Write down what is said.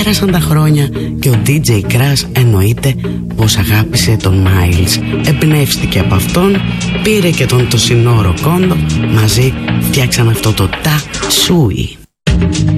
Πέρασαν τα χρόνια και ο DJ Crash εννοείται πως αγάπησε τον Miles. Εμπνεύστηκε από αυτόν, πήρε και τον Τοσινόρο Κόντο, μαζί φτιάξαν αυτό το Τα Σούι.